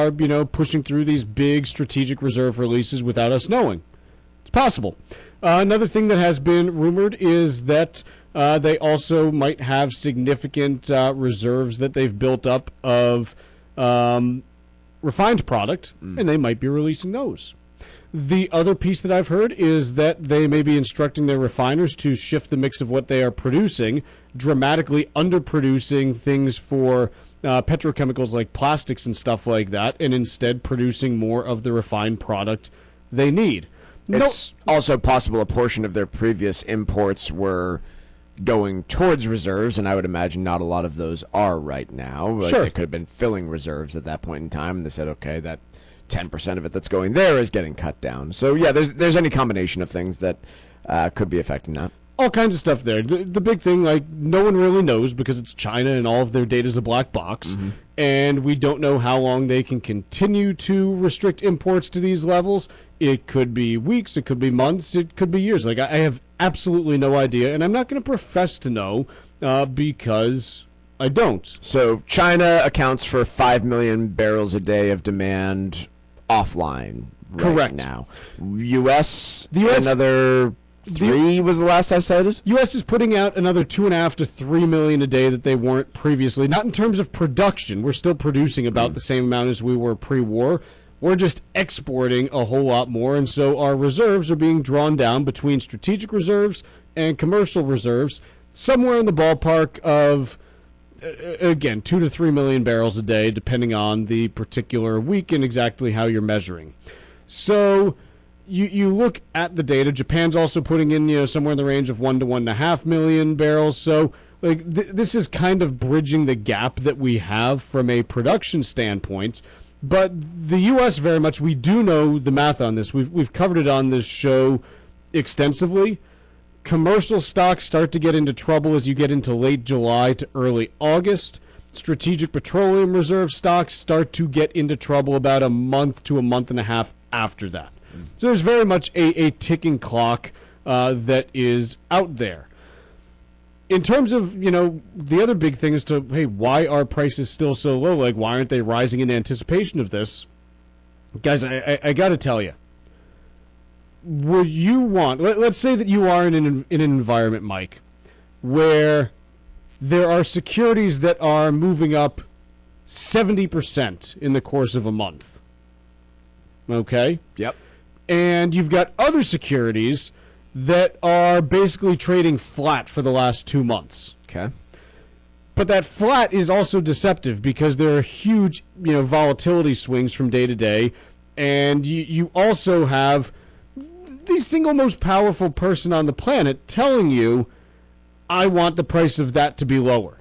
are, pushing through these big strategic reserve releases without us knowing. It's possible. Another thing that has been rumored is that they also might have significant reserves that they've built up of refined product, and they might be releasing those. The other piece that I've heard is that they may be instructing their refiners to shift the mix of what they are producing, dramatically underproducing things for petrochemicals like plastics and stuff like that, and instead producing more of the refined product they need. It's also possible a portion of their previous imports were going towards reserves, and I would imagine not a lot of those are right now. Sure. They could have been filling reserves at that point in time, and they said, okay, that 10% of it that's going there is getting cut down. So, yeah, there's any combination of things that could be affecting that. All kinds of stuff there. The big thing, no one really knows because it's China and all of their data is a black box, and we don't know how long they can continue to restrict imports to these levels. It could be weeks, it could be months, it could be years. I have absolutely no idea, and I'm not going to profess to know because I don't. So China accounts for 5 million barrels a day of demand offline right now. U.S. another 3 was the last I cited? U.S. is putting out another 2.5 to 3 million a day that they weren't previously. Not in terms of production. We're still producing about the same amount as we were pre-war. We're just exporting a whole lot more, and so our reserves are being drawn down between strategic reserves and commercial reserves, somewhere in the ballpark of, again, 2 to 3 million barrels a day, depending on the particular week and exactly how you're measuring. So you look at the data. Japan's also putting in somewhere in the range of 1 to 1.5 million barrels. So this is kind of bridging the gap that we have from a production standpoint. But the U.S. very much, we do know the math on this. We've covered it on this show extensively. Commercial stocks start to get into trouble as you get into late July to early August. Strategic petroleum reserve stocks start to get into trouble about a month to a month and a half after that. So there's very much a ticking clock that is out there. In terms of, the other big thing is why are prices still so low? Why aren't they rising in anticipation of this? Guys, I got to tell you, would you want, let's say that you are in an environment, Mike, where there are securities that are moving up 70% in the course of a month. Okay? Yep. And you've got other securities that are basically trading flat for the last 2 months. Okay. But that flat is also deceptive because there are huge, volatility swings from day to day, and you also have the single most powerful person on the planet telling you, I want the price of that to be lower.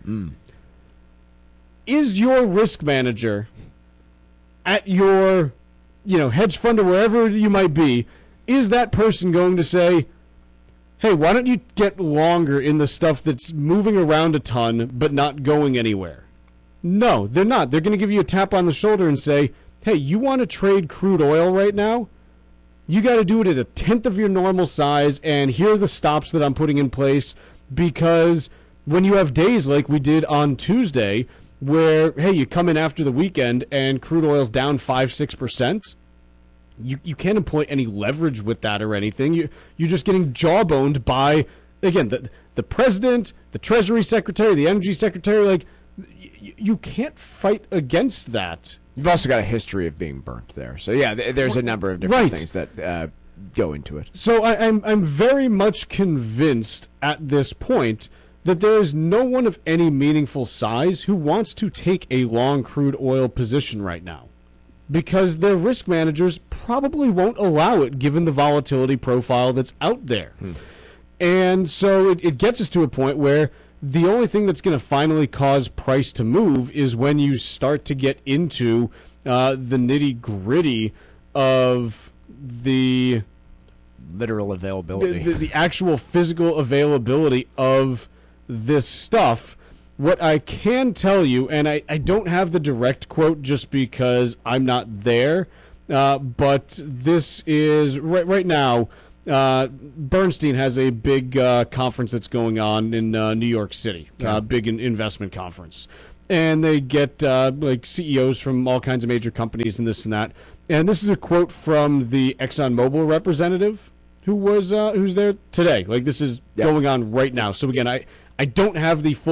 Is your risk manager at your, hedge fund or wherever you might be, is that person going to say, hey, why don't you get longer in the stuff that's moving around a ton but not going anywhere? No, they're not. They're going to give you a tap on the shoulder and say, hey, you want to trade crude oil right now? You got to do it at 1/10 of your normal size, and here are the stops that I'm putting in place, because when you have days like we did on Tuesday where, hey, you come in after the weekend and crude oil's down 5-6%, you can't employ any leverage with that or anything. You're just getting jawboned by, again, the president, the Treasury Secretary, the Energy Secretary. You can't fight against that. You've also got a history of being burnt there. So, yeah, there's a number of different things that go into it. So I'm very much convinced at this point that there is no one of any meaningful size who wants to take a long crude oil position right now, because their risk managers probably won't allow it given the volatility profile that's out there. And so it gets us to a point where the only thing that's going to finally cause price to move is when you start to get into the nitty-gritty of the literal availability, the actual physical availability of this stuff. What I can tell you, and I don't have the direct quote just because I'm not there, but this is right now, Bernstein has a big conference that's going on in New York City, big investment conference. and they get like CEOs from all kinds of major companies and this and that. And this is a quote from the ExxonMobil representative who's there today. Like, this is going on right now. So again, I don't have the full